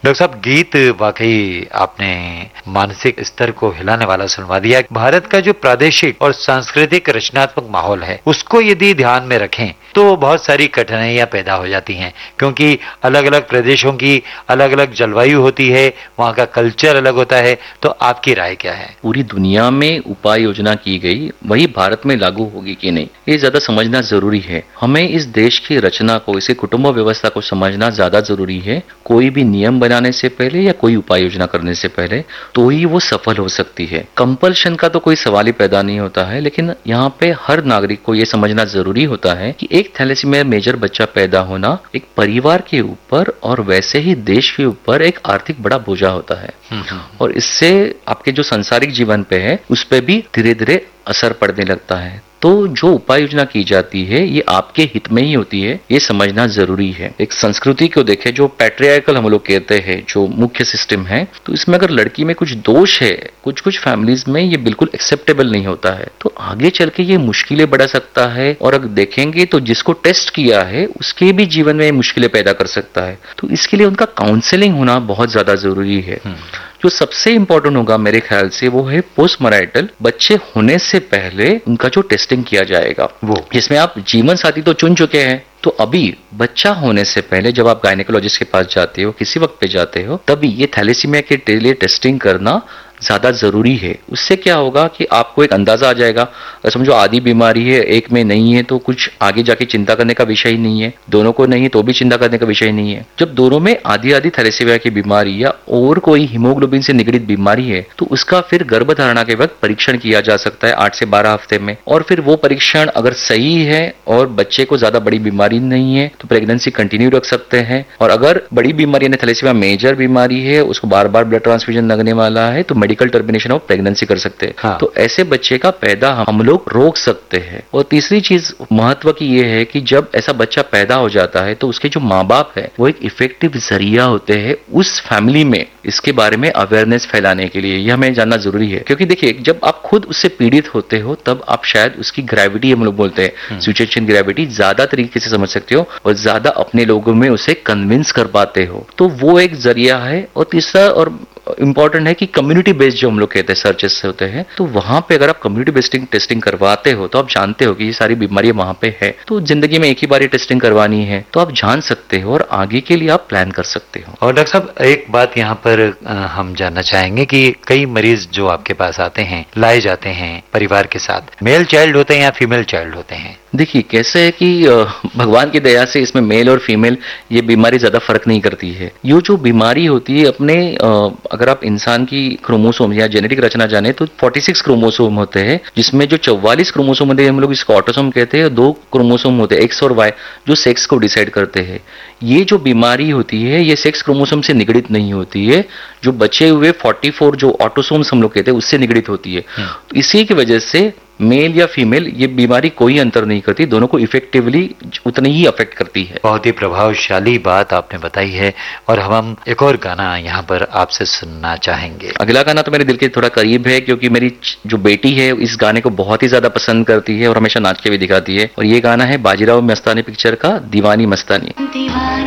Doctor साहब, गीत वाकई आपने मानसिक स्तर को हिलाने वाला सुनवा दिया। भारत का जो प्रादेशिक और सांस्कृतिक रचनात्मक माहौल है, उसको यदि ध्यान में रखें तो बहुत सारी कठिनाइयां पैदा हो जाती हैं, क्योंकि अलग अलग प्रदेशों की अलग अलग जलवायु होती है, वहां का कल्चर अलग होता है। तो आपकी राय क्या है? पूरी दुनिया में उपाय योजना की गई, वही भारत में लागू होगी कि नहीं, ये ज्यादा समझना जरूरी है। हमें इस देश की रचना को, इसे कुटुंब व्यवस्था को समझना ज्यादा जरूरी है। कोई भी नियम बनाने से पहले या कोई उपाय योजना करने से पहले तो ही वो सफल हो सकती है। कंपल्शन का तो कोई सवाल ही पैदा नहीं होता है, लेकिन यहाँ पे हर नागरिक को ये समझना जरूरी होता है कि एक थैलेसीमिया मेजर बच्चा पैदा होना एक परिवार के ऊपर और वैसे ही देश के ऊपर एक आर्थिक बड़ा बोझा होता है, और इससे आपके जो सांसारिक जीवन पे है उस पे भी धीरे धीरे असर पड़ने लगता है। तो जो उपाय योजना की जाती है ये आपके हित में ही होती है, ये समझना जरूरी है। एक संस्कृति को देखें, जो पैट्रियार्कल हम लोग कहते हैं, जो मुख्य सिस्टम है, तो इसमें अगर लड़की में कुछ दोष है, कुछ कुछ फैमिलीज में ये बिल्कुल एक्सेप्टेबल नहीं होता है, तो आगे चल के ये मुश्किलें बढ़ा सकता है। और अगर देखेंगे तो जिसको टेस्ट किया है उसके भी जीवन में मुश्किलें पैदा कर सकता है। तो इसके लिए उनका काउंसलिंग होना बहुत ज्यादा जरूरी है। जो सबसे इंपॉर्टेंट होगा मेरे ख्याल से वो है पोस्ट मैरिटल, बच्चे होने से पहले उनका जो टेस्टिंग किया जाएगा, वो जिसमें आप जीवन साथी तो चुन चुके हैं, तो अभी बच्चा होने से पहले जब आप गायनेकोलॉजिस्ट के पास जाते हो, किसी वक्त पे जाते हो, तभी ये थैलेसीमिया के लिए टेस्टिंग करना ज्यादा जरूरी है। उससे क्या होगा कि आपको एक अंदाजा आ जाएगा। समझो आधी बीमारी है, एक में नहीं है, तो कुछ आगे जाके चिंता करने का विषय ही नहीं है। दोनों को नहीं है तो भी चिंता करने का विषय नहीं है। जब दोनों में आधी आधी थैलेसीमिया की बीमारी या और कोई हीमोग्लोबिन से निगडित बीमारी है, तो उसका फिर गर्भधारणा के वक्त परीक्षण किया जा सकता है 8 से 12 हफ्ते में। और फिर वो परीक्षण अगर सही है और बच्चे को ज्यादा बड़ी बीमारी नहीं है तो प्रेगनेंसी कंटिन्यू रख सकते हैं। और अगर बड़ी बीमारी यानी थैलेसीमिया मेजर बीमारी है, उसको बार बार ब्लड ट्रांसफ्यूजन लगने वाला है, तो मेडिकल टर्मिनेशन ऑफ प्रेगनेंसी कर सकते हैं। हाँ। तो ऐसे बच्चे का पैदा हम लोग रोक सकते हैं। और तीसरी चीज महत्व की ये है कि जब ऐसा बच्चा पैदा हो जाता है तो उसके जो माँ बाप है वो एक इफेक्टिव जरिया होते हैं उस फैमिली में इसके बारे में अवेयरनेस फैलाने के लिए। यह हमें जानना जरूरी है, क्योंकि देखिए जब आप खुद उससे पीड़ित होते हो तब आप शायद उसकी ग्रेविटी, हम लोग बोलते हैं सिचुएशन ग्रेविटी, ज्यादा तरीके से समझ सकते हो और ज्यादा अपने लोगों में उसे कन्विंस कर पाते हो। तो वो एक जरिया है। और तीसरा और इंपॉर्टेंट है कि कम्युनिटी बेस्ड जो हम लोग कहते हैं सर्चेस होते हैं, तो वहां पे अगर आप कम्युनिटी बेस्ड टेस्टिंग करवाते हो तो आप जानते हो कि ये सारी बीमारियां वहां पे है, तो जिंदगी में एक ही बार टेस्टिंग करवानी है, तो आप जान सकते हो और आगे के लिए आप प्लान कर सकते हो। और डॉक्टर साहब, एक बात यहाँ पर हम जानना चाहेंगे कि कई मरीज जो आपके पास आते हैं, लाए जाते हैं परिवार के साथ, मेल चाइल्ड होते हैं या फीमेल चाइल्ड होते हैं? देखिए कैसे है कि भगवान की दया से इसमें मेल और फीमेल ये बीमारी ज्यादा फर्क नहीं करती है। ये जो बीमारी होती है अपने अगर आप इंसान की क्रोमोसोम या जेनेटिक रचना जाने तो 46 क्रोमोसोम होते हैं, जिसमें जो 44 क्रोमोसोम होते हैं हम लोग इसको ऑटोसोम कहते हैं, 2 क्रोमोसोम होते हैं एक्स और वाई जो सेक्स को डिसाइड करते हैं। ये जो बीमारी होती है ये सेक्स क्रोमोसोम से निगडित नहीं होती है, जो बचे हुए 44 जो ऑटोसोम्स हम लोग कहते हैं उससे निगडित होती है। तो इसी की वजह से मेल या फीमेल ये बीमारी कोई अंतर नहीं करती, दोनों को इफेक्टिवली उतनी ही अफेक्ट करती है। बहुत ही प्रभावशाली बात आपने बताई है। और हम एक और गाना यहाँ पर आपसे सुनना चाहेंगे। अगला गाना तो मेरे दिल के थोड़ा करीब है, क्योंकि मेरी जो बेटी है इस गाने को बहुत ही ज्यादा पसंद करती है और हमेशा नाच के भी दिखाती है। और ये गाना है बाजीराव मस्तानी पिक्चर का दीवानी मस्तानी।